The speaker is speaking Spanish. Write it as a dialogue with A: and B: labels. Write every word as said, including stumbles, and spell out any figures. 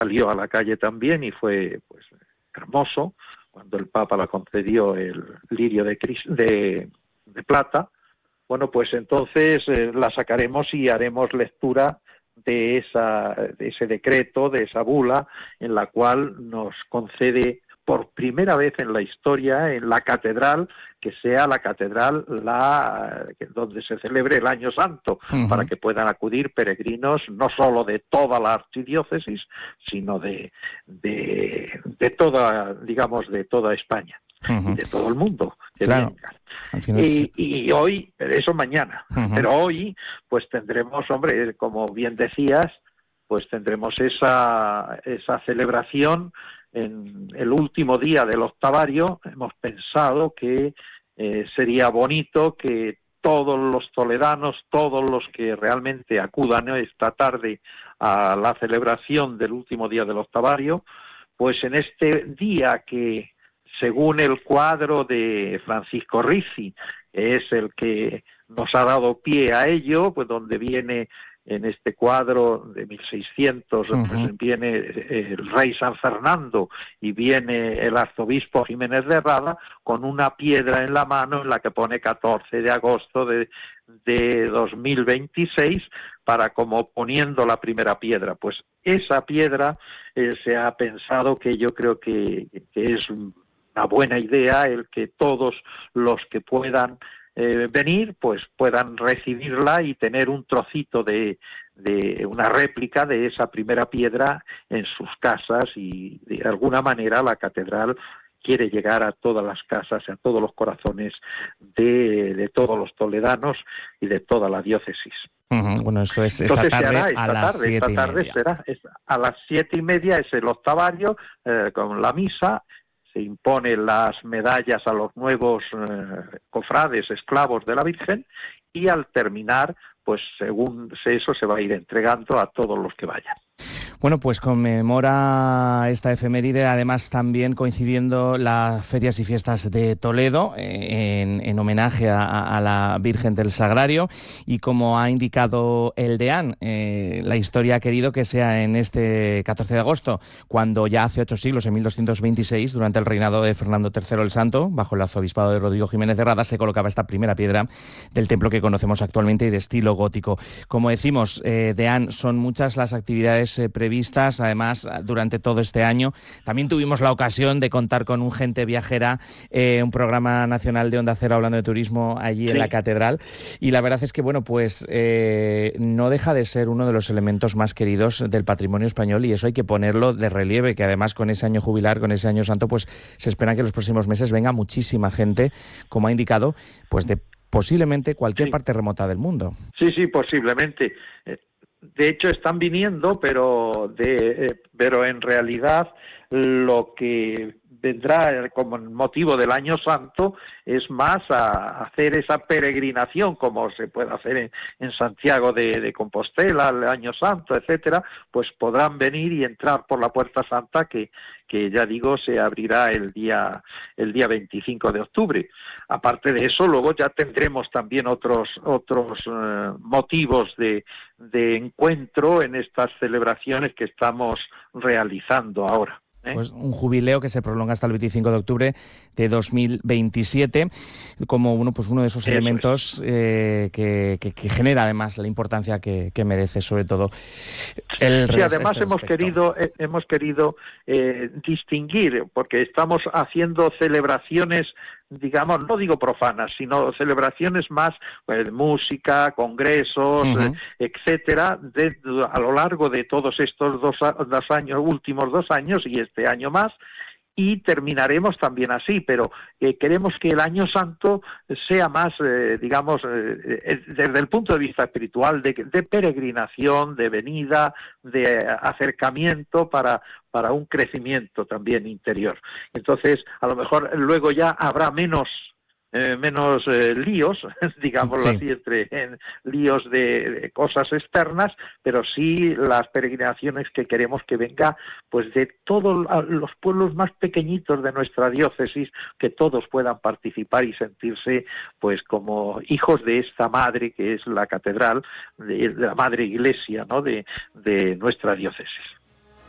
A: salió a la calle también y fue pues hermoso cuando el Papa la concedió el lirio de, de, de plata. Bueno, pues entonces eh, la sacaremos y haremos lectura de, esa, de ese decreto, de esa bula, en la cual nos concede por primera vez en la historia, en la catedral, que sea la catedral la donde se celebre el Año Santo, uh-huh. para que puedan acudir peregrinos no solo de toda la archidiócesis, sino de, de, de toda, digamos, de toda España. Uh-huh. Y de todo el mundo que
B: claro.
A: vengan. Y, y hoy, eso mañana, uh-huh. pero hoy pues tendremos, hombre, como bien decías, pues tendremos esa, esa celebración en el último día del octavario. Hemos pensado que eh, sería bonito que todos los toledanos, todos los que realmente acudan esta tarde a la celebración del último día del octavario, pues en este día que, según el cuadro de Francisco Rizzi, es el que nos ha dado pie a ello, pues donde viene en este cuadro de mil seiscientos, uh-huh. pues viene el rey San Fernando y viene el arzobispo Jiménez de Rada con una piedra en la mano en la que pone catorce de agosto de, de dos mil veintiséis, para como poniendo la primera piedra. Pues esa piedra eh, se ha pensado que yo creo que, que es una buena idea el que todos los que puedan eh, venir pues puedan recibirla y tener un trocito de, de una réplica de esa primera piedra en sus casas, y de alguna manera la catedral quiere llegar a todas las casas, a todos los corazones de, de todos los toledanos y de toda la diócesis.
B: Uh-huh. Bueno, esto es esta
A: Entonces,
B: tarde
A: será,
B: a
A: esta
B: las
A: tarde,
B: siete
A: esta tarde
B: y media.
A: será es, a las siete y media es el octavario eh, con la misa. Se imponen las medallas a los nuevos eh, cofrades, esclavos de la Virgen, y al terminar, pues según eso se va a ir entregando a todos los que vayan.
B: Bueno, pues conmemora esta efeméride, además también coincidiendo las ferias y fiestas de Toledo, eh, en, en homenaje a, a la Virgen del Sagrario, y como ha indicado el deán, eh, la historia ha querido que sea en este catorce de agosto, cuando ya hace ocho siglos, en mil doscientos veintiséis, durante el reinado de Fernando tercero el Santo, bajo el arzobispado de Rodrigo Jiménez de Rada, se colocaba esta primera piedra del templo que conocemos actualmente y de estilo gótico. Como decimos, eh, deán, son muchas las actividades eh, previstas vistas, además, durante todo este año. También tuvimos la ocasión de contar con un Gente Viajera, eh, un programa nacional de Onda Cero hablando de turismo allí sí. en la catedral, y la verdad es que, bueno, pues eh, no deja de ser uno de los elementos más queridos del patrimonio español, y eso hay que ponerlo de relieve, que además con ese año jubilar, con ese año santo, pues se espera que en los próximos meses venga muchísima gente, como ha indicado, pues de posiblemente cualquier
A: sí.
B: parte remota del mundo.
A: Sí, sí, posiblemente. De hecho están viniendo, pero de eh, pero en realidad lo que vendrá como motivo del Año Santo es más a hacer esa peregrinación, como se puede hacer en, en Santiago de, de Compostela, el Año Santo, etcétera, pues podrán venir y entrar por la Puerta Santa, que que ya digo se abrirá el día el día veinticinco de octubre. Aparte de eso, luego ya tendremos también otros otros eh, motivos de de encuentro en estas celebraciones que estamos realizando ahora. ¿Eh?
B: Pues un jubileo que se prolonga hasta el veinticinco de octubre de dos mil veintisiete, como uno, pues uno de esos Eso elementos es. eh, que, que, que genera además la importancia que, que merece, sobre todo el
A: Sí, además
B: este
A: hemos querido eh, hemos querido eh, distinguir, porque estamos haciendo celebraciones, digamos, no digo profanas, sino celebraciones más, pues, música, congresos, uh-huh. eh, etcétera, de, a lo largo de todos estos dos, dos años, últimos dos años y este año más. Y terminaremos también así, pero eh, queremos que el Año Santo sea más, eh, digamos, eh, desde el punto de vista espiritual, de, de peregrinación, de venida, de acercamiento para, para un crecimiento también interior. Entonces, a lo mejor luego ya habrá menos... Eh, menos eh, líos, digámoslo sí. así, entre en, líos de, de cosas externas, pero sí las peregrinaciones que queremos que venga pues de todos los pueblos más pequeñitos de nuestra diócesis, que todos puedan participar y sentirse pues como hijos de esta madre que es la catedral, de, de la madre iglesia, ¿no?, de, de nuestra diócesis.